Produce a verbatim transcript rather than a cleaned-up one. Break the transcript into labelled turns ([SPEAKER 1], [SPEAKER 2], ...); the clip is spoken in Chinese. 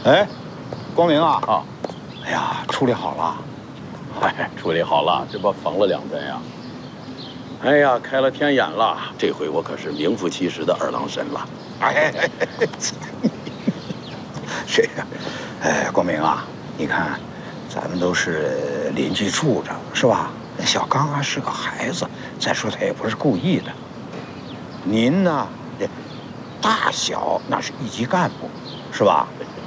[SPEAKER 1] 哎，光明啊！
[SPEAKER 2] 啊，
[SPEAKER 1] 哎呀，处理好了。
[SPEAKER 2] 哎，处理好了，这不缝了两针呀。哎呀，开了天眼了！这回我可是名副其实的二郎神了。
[SPEAKER 1] 哎，这个，哎，光明啊，你看，咱们都是邻居住着，是吧？那小刚啊是个孩子，再说他也不是故意的。您呢，这大小那是一级干部，是吧？